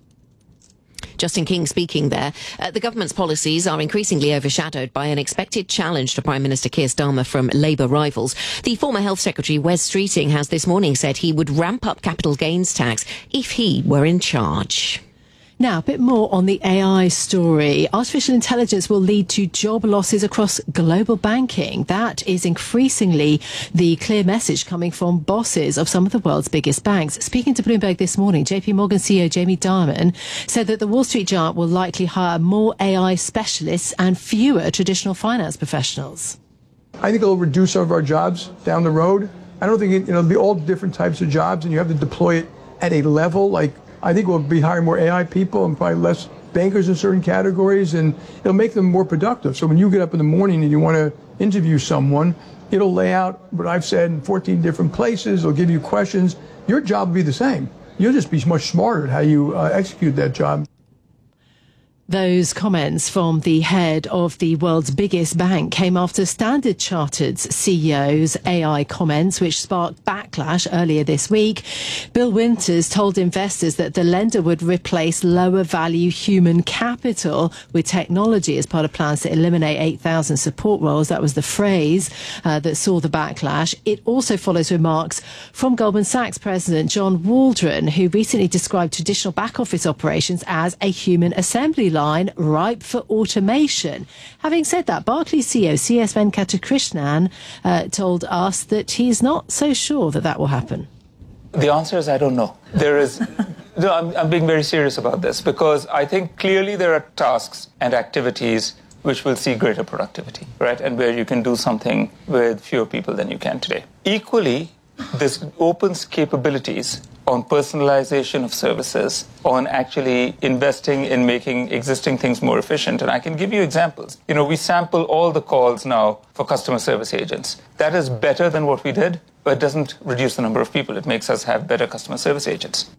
Justin King speaking there. Uh, the government's policies are increasingly overshadowed by an expected challenge to Prime Minister Keir Starmer from Labour rivals. The former Health Secretary, Wes Streeting, has this morning said he would ramp up capital gains tax if he were in charge. Now, a bit more on the A I story. Artificial intelligence will lead to job losses across global banking. That is increasingly the clear message coming from bosses of some of the world's biggest banks. Speaking to Bloomberg this morning, J P Morgan C E O Jamie Dimon said that the Wall Street giant will likely hire more A I specialists and fewer traditional finance professionals. I think it'll reduce some of our jobs down the road. I don't think it, you know, it'll be all different types of jobs, and you have to deploy it at a level like I think we'll be hiring more A I people and probably less bankers in certain categories, and it'll make them more productive. So when you get up in the morning and you want to interview someone, it'll lay out what I've said in fourteen different places. It'll give you questions. Your job will be the same. You'll just be much smarter at how you uh, execute that job. Those comments from the head of the world's biggest bank came after Standard Chartered's C E O's A I comments, which sparked backlash earlier this week. Bill Winters told investors that the lender would replace lower value human capital with technology as part of plans to eliminate eight thousand support roles. That was the phrase uh, that saw the backlash. It also follows remarks from Goldman Sachs President John Waldron, who recently described traditional back office operations as a human assembly line. Line ripe for automation. Having said that, Barclays C E O C S Venkatakrishnan uh, told us that he's not so sure that that will happen. The answer is I don't know. There is, no, I'm, I'm being very serious about this because I think clearly there are tasks and activities which will see greater productivity, right? And where you can do something with fewer people than you can today. Equally, this opens capabilities on personalization of services, on actually investing in making existing things more efficient. And I can give you examples. You know, we sample all the calls now for customer service agents. That is better than what we did, but it doesn't reduce the number of people. It makes us have better customer service agents.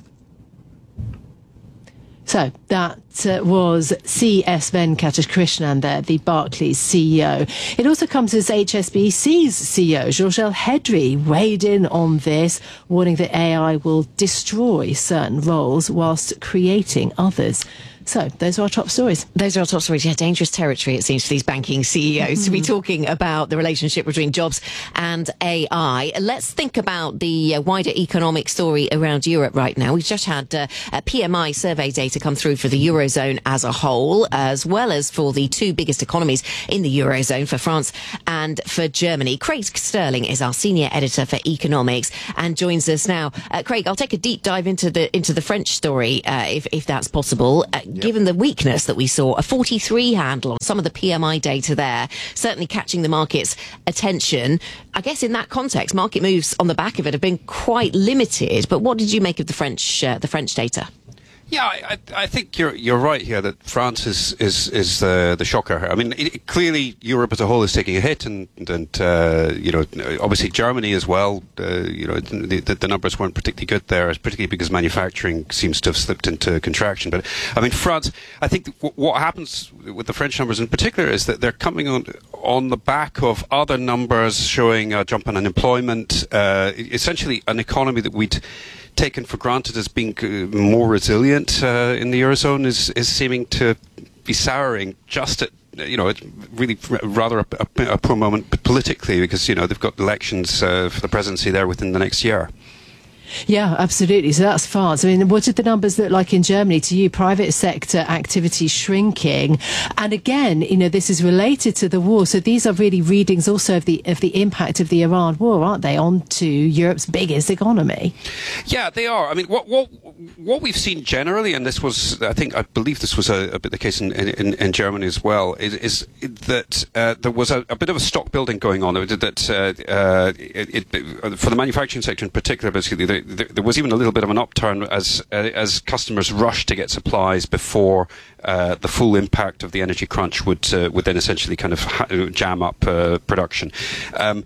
So that uh, was C S Venkatakrishnan there, the Barclays C E O. It also comes as H S B C's C E O, Georges Elhedery, weighed in on this, warning that A I will destroy certain roles whilst creating others. So those are our top stories. Those are our top stories. Yeah, dangerous territory, it seems, for these banking C E Os mm-hmm. to be talking about the relationship between jobs and A I. Let's think about the uh, wider economic story around Europe right now. We've just had uh, a P M I survey data come through for the Eurozone as a whole, as well as for the two biggest economies in the Eurozone, for France and for Germany. Craig Sterling is our senior editor for economics and joins us now. Uh, Craig, I'll take a deep dive into the into the French story, uh, if, if that's possible. Uh, Given the weakness that we saw, a forty-three handle on some of the P M I data there, certainly catching the market's attention. I guess in that context, market moves on the back of it have been quite limited. But what did you make of the French uh, the French data? Yeah, I, I think you're you're right here that France is is is the the shocker. I mean, it, clearly Europe as a whole is taking a hit, and and uh, you know, obviously Germany as well. Uh, you know, the, the numbers weren't particularly good there, particularly because manufacturing seems to have slipped into contraction. But I mean, France. I think what happens with the French numbers in particular is that they're coming on on the back of other numbers showing a jump in unemployment. Uh, essentially, an economy that we'd taken for granted as being more resilient uh, in the Eurozone is, is seeming to be souring just at, you know, it's really rather a, a, a poor moment politically, because, you know, they've got elections uh, for the presidency there within the next year. Yeah, absolutely. So that's France. I mean, what did the numbers look like in Germany to you? Private sector activity shrinking. And again, you know, this is related to the war. So these are really readings also of the of the impact of the Iran war, aren't they, onto Europe's biggest economy? Yeah, they are. I mean, what what what we've seen generally, and this was, I think, I believe this was a, a bit the case in, in, in Germany as well, is, is that uh, there was a, a bit of a stock building going on. That uh, uh, it, it, for the manufacturing sector in particular, basically, the, there was even a little bit of an upturn as uh, as customers rushed to get supplies before uh, the full impact of the energy crunch would uh, would then essentially kind of ha- jam up uh, production. Um,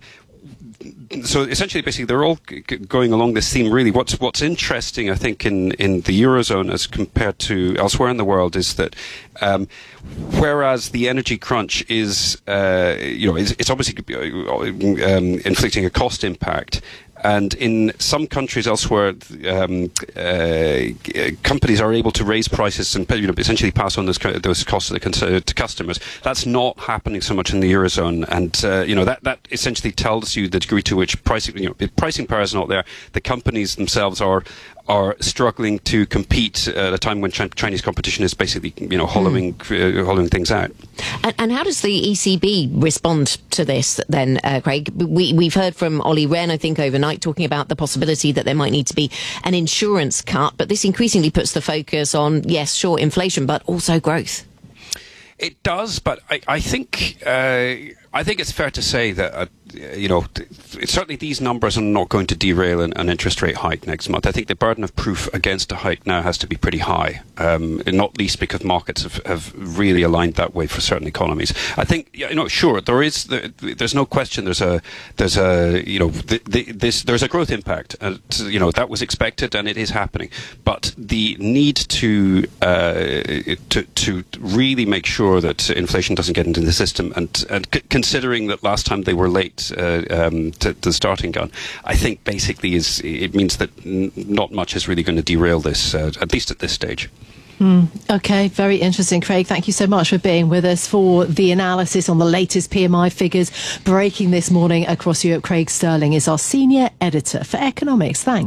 So essentially, basically, they're all g- going along this theme. Really, what's what's interesting, I think, in, in the Eurozone as compared to elsewhere in the world is that um, whereas the energy crunch is, uh, you know, it's, it's obviously um, inflicting a cost impact. And in some countries elsewhere, um, uh, companies are able to raise prices and, you know, essentially pass on those those costs to, the, to customers. That's not happening so much in the Eurozone, and uh, you know that, that essentially tells you the degree to which pricing, you know, pricing power is not there. The companies themselves are are struggling to compete at a time when Chinese competition is basically, you know, hollowing mm. uh, hollowing things out. And, and how does the E C B respond to this then, uh, Craig? We, we've heard from Olli Rehn, I think, overnight, talking about the possibility that there might need to be an insurance cut, but this increasingly puts the focus on, yes, sure, inflation, but also growth. It does, but I, I think uh, I think it's fair to say that uh, you know th- certainly these numbers are not going to derail an, an interest rate hike next month. I think the burden of proof against a hike now has to be pretty high, um, not least because markets have, have really aligned that way for certain economies. I think, you know, sure, there is the, there's no question there's a there's a you know the, the, this there's a growth impact. Uh, you know that was expected and it is happening, but the need to uh, to to really make sure that inflation doesn't get into the system, and and c- considering that last time they were late uh, um, to, to the starting gun, I think basically is it means that n- not much is really going to derail this, uh, at least at this stage. Mm, okay, very interesting, Craig. Thank you so much for being with us for the analysis on the latest P M I figures breaking this morning across Europe. Craig Sterling is our senior editor for economics. Thanks.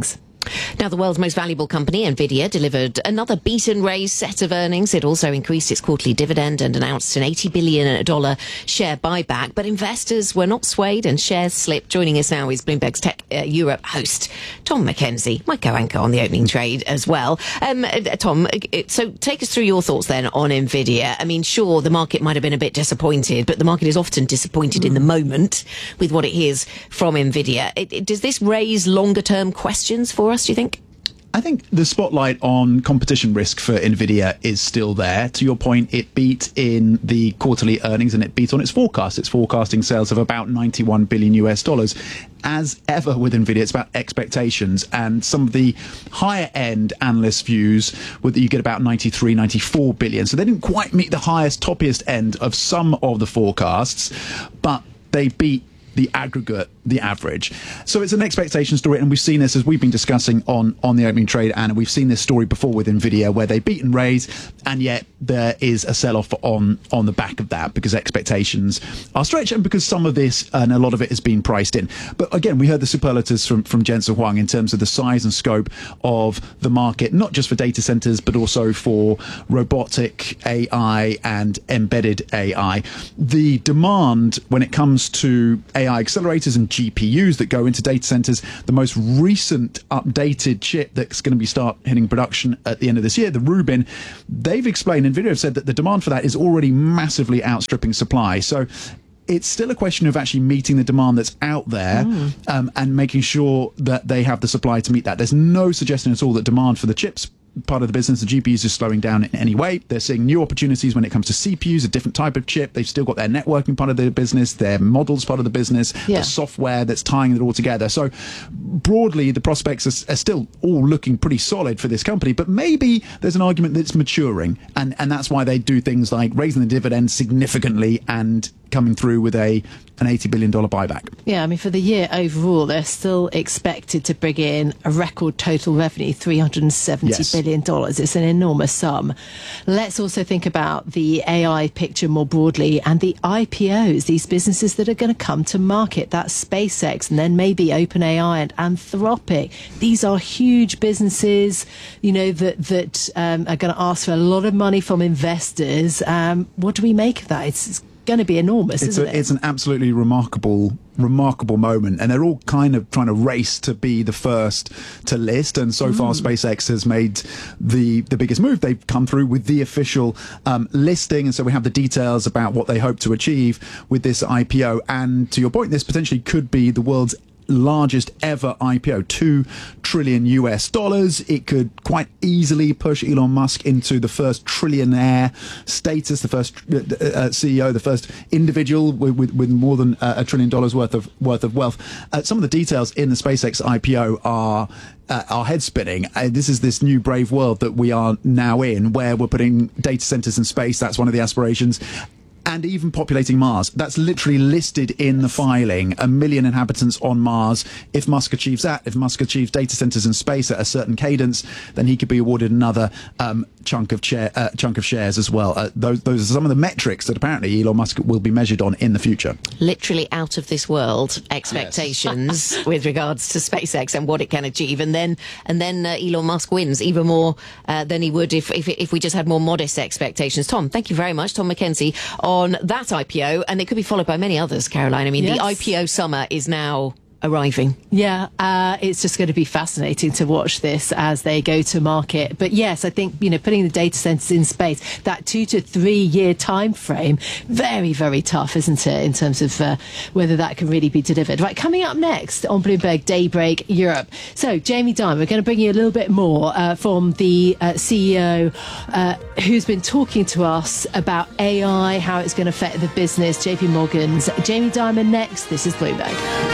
Now, the world's most valuable company, Nvidia, delivered another beat and raise set of earnings. It also increased its quarterly dividend and announced an eighty billion dollars share buyback. But investors were not swayed and shares slipped. Joining us now is Bloomberg's Tech uh, Europe host, Tom Mackenzie, my co-anchor on the opening trade as well. Um, uh, Tom, uh, so take us through your thoughts then on Nvidia. I mean, sure, the market might have been a bit disappointed, but the market is often disappointed mm. in the moment with what it hears from Nvidia. It, it, does this raise longer-term questions for us, do you think? I think the spotlight on competition risk for Nvidia is still there. To your point, it beat in the quarterly earnings and it beat on its forecast. It's forecasting sales of about ninety-one billion U S dollars. As ever with Nvidia, it's about expectations, and some of the higher end analyst views were that you get about ninety-three, ninety-four billion. So they didn't quite meet the highest, toppiest end of some of the forecasts, but they beat the aggregate, the average. So it's an expectation story, and we've seen this as we've been discussing on, on the opening trade, and we've seen this story before with Nvidia, where they beat and raise, and yet there is a sell-off on, on the back of that because expectations are stretched and because some of this, and a lot of it has been priced in. But again, we heard the superlatives from, from Jensen Huang in terms of the size and scope of the market, not just for data centers, but also for robotic A I and embedded A I. The demand when it comes to A I accelerators and G P Us that go into data centers, the most recent updated chip that's going to be start hitting production at the end of this year, the Rubin, they've explained, NVIDIA have said that the demand for that is already massively outstripping supply. So it's still a question of actually meeting the demand that's out there mm. um, and making sure that they have the supply to meet that. There's no suggestion at all that demand for the chips part of the business, the G P Us, is slowing down in any way. They're seeing new opportunities when it comes to C P Us, a different type of chip. They've still got their networking part of their business, their models part of the business, yeah. the software that's tying it all together. So broadly, the prospects are, are still all looking pretty solid for this company, but maybe there's an argument that it's maturing, and, and that's why they do things like raising the dividend significantly and coming through with a an eighty billion dollars buyback. Yeah, I mean, for the year overall, they're still expected to bring in a record total revenue, three hundred seventy yes. billion dollars. It's an enormous sum. Let's also think about the A I picture more broadly and the I P Os, these businesses that are going to come to market. That's SpaceX and then maybe OpenAI and Anthropic. These are huge businesses, you know, that, that um, are going to ask for a lot of money from investors. Um, what do we make of that? It's, it's going to be enormous, it's isn't a, it? It's an absolutely remarkable remarkable moment, and they're all kind of trying to race to be the first to list, and so mm. far SpaceX has made the the biggest move. They've come through with the official um, listing, and so we have the details about what they hope to achieve with this I P O. And to your point, this potentially could be the world's largest ever I P O, two trillion U S dollars. It could quite easily push Elon Musk into the first trillionaire status, the first uh, C E O, the first individual with, with, with more than uh, a trillion dollars worth of worth of wealth. Uh, some of the details in the SpaceX I P O are Uh, our head spinning. Uh, this is this new brave world that we are now in, where we're putting data centers in space. That's one of the aspirations. And even populating Mars. That's literally listed in the filing. A million inhabitants on Mars. If Musk achieves that, if Musk achieves data centers in space at a certain cadence, then he could be awarded another um, chunk of chair, uh, chunk of shares as well. Uh, those, those are some of the metrics that apparently Elon Musk will be measured on in the future. Literally out of this world expectations yes. with regards to SpaceX and what it can achieve, and then and then uh, Elon Musk wins even more uh, than he would if, if if we just had more modest expectations. Tom, thank you very much, Tom Mackenzie, on that I P O, and it could be followed by many others, Caroline. I mean, yes. the I P O summer is now arriving. Yeah, uh, it's just going to be fascinating to watch this as they go to market. But yes, I think, you know, putting the data centers in space, that two to three year time frame, very, very tough, isn't it, in terms of uh, whether that can really be delivered. Right, coming up next on Bloomberg Daybreak Europe. So, Jamie Dimon, we're going to bring you a little bit more uh, from the uh, C E O uh, who's been talking to us about A I, how it's going to affect the business. J P Morgan's Jamie Dimon next. This is Bloomberg.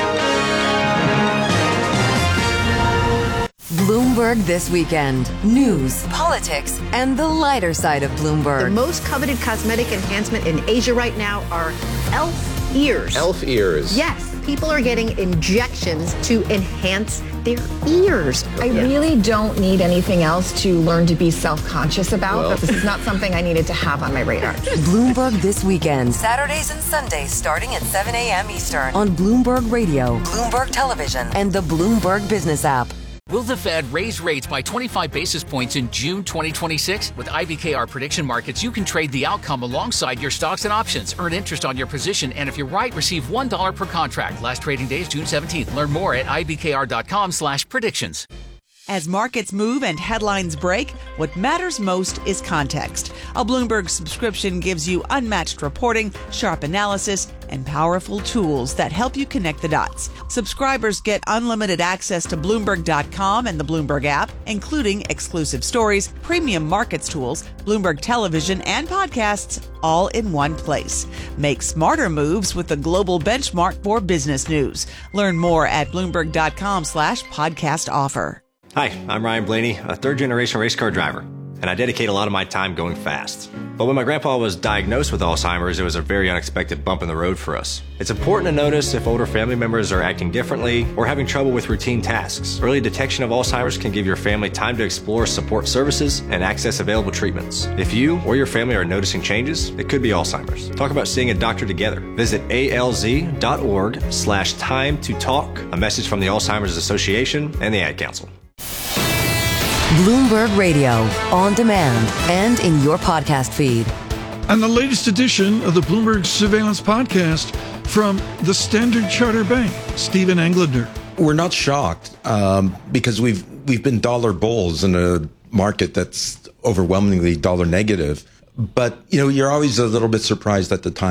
Bloomberg This Weekend. News, politics, and the lighter side of Bloomberg. The most coveted cosmetic enhancement in Asia right now are elf ears. Elf ears. Yes. People are getting injections to enhance their ears. I really don't need anything else to learn to be self-conscious about, well. but this is not something I needed to have on my radar. Bloomberg This Weekend. Saturdays and Sundays starting at seven a.m. Eastern. On Bloomberg Radio, Bloomberg Television, and the Bloomberg Business app. Will the Fed raise rates by twenty-five basis points in June twenty twenty-six? With I B K R Prediction Markets, you can trade the outcome alongside your stocks and options. Earn interest on your position, and if you're right, receive one dollar per contract. Last trading day is June seventeenth. Learn more at ibkr.com slash predictions. As markets move and headlines break, what matters most is context. A Bloomberg subscription gives you unmatched reporting, sharp analysis, and powerful tools that help you connect the dots. Subscribers get unlimited access to Bloomberg dot com and the Bloomberg app, including exclusive stories, premium markets tools, Bloomberg television, and podcasts, all in one place. Make smarter moves with the global benchmark for business news. Learn more at Bloomberg dot com slash podcast offer. Hi, I'm Ryan Blaney, a third-generation race car driver, and I dedicate a lot of my time going fast. But when my grandpa was diagnosed with Alzheimer's, it was a very unexpected bump in the road for us. It's important to notice if older family members are acting differently or having trouble with routine tasks. Early detection of Alzheimer's can give your family time to explore support services and access available treatments. If you or your family are noticing changes, it could be Alzheimer's. Talk about seeing a doctor together. Visit alz.org slash time to talk. A message from the Alzheimer's Association and the Ad Council. Bloomberg Radio, on demand and in your podcast feed. And the latest edition of the Bloomberg Surveillance Podcast from the Standard Chartered Bank, Stephen Englander. We're not shocked um, because we've we've been dollar bulls in a market that's overwhelmingly dollar negative. But, you know, you're always a little bit surprised at the time.